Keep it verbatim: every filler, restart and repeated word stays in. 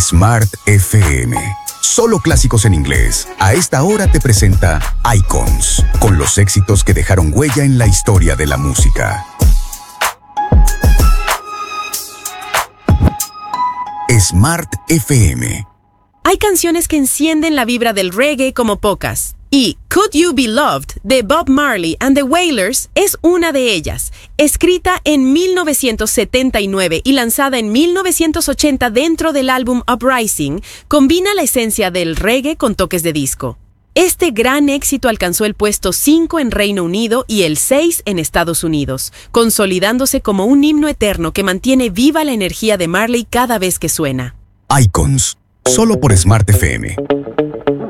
Smart F M. Solo clásicos en inglés. A esta hora te presenta Icons, con los éxitos que dejaron huella en la historia de la música. Smart F M. Hay canciones que encienden la vibra del reggae como pocas. Y Could You Be Loved, de Bob Marley and the Wailers, es una de ellas. Escrita en mil novecientos setenta y nueve y lanzada en mil novecientos ochenta dentro del álbum Uprising, combina la esencia del reggae con toques de disco. Este gran éxito alcanzó el puesto cinco en Reino Unido y el seis en Estados Unidos, consolidándose como un himno eterno que mantiene viva la energía de Marley cada vez que suena. Icons, solo por Smart F M.